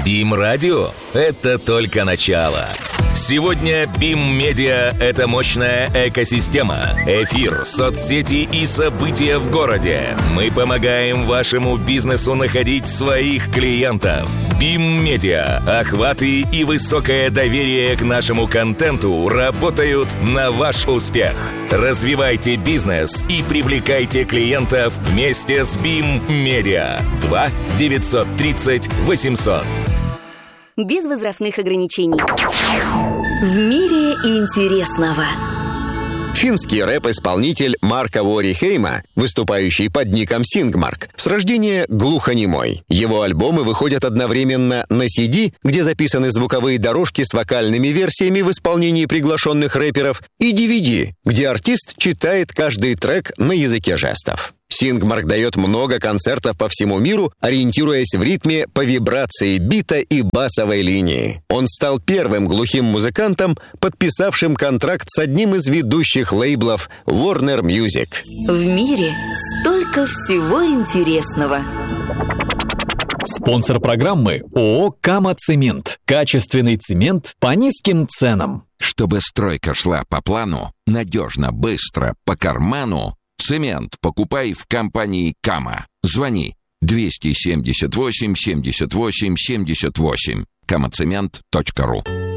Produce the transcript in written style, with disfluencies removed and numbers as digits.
БИМ-радио – это только начало. Сегодня БИМ-медиа – это мощная экосистема. Эфир, соцсети и события в городе. Мы помогаем вашему бизнесу находить своих клиентов. БИМ-медиа, охваты и высокое доверие к нашему контенту работают на ваш успех. Развивайте бизнес и привлекайте клиентов вместе с БИМ-медиа. 2 930 800. Без возрастных ограничений. В мире интересного. Финский рэп-исполнитель Марко Vuoriheimo, выступающий под ником Singmark, с рождения глухонемой. Его альбомы выходят одновременно на CD, где записаны звуковые дорожки с вокальными версиями в исполнении приглашенных рэперов, и DVD, где артист читает каждый трек на языке жестов. Singmark дает много концертов по всему миру, ориентируясь в ритме по вибрации бита и басовой линии. Он стал первым глухим музыкантом, подписавшим контракт с одним из ведущих лейблов Warner Music. В мире столько всего интересного. Спонсор программы ООО «Кама Цемент». Качественный цемент по низким ценам. Чтобы стройка шла по плану, надежно, быстро, по карману, цемент покупай в компании «Кама». Звони 278 78 78. kamacement.ru.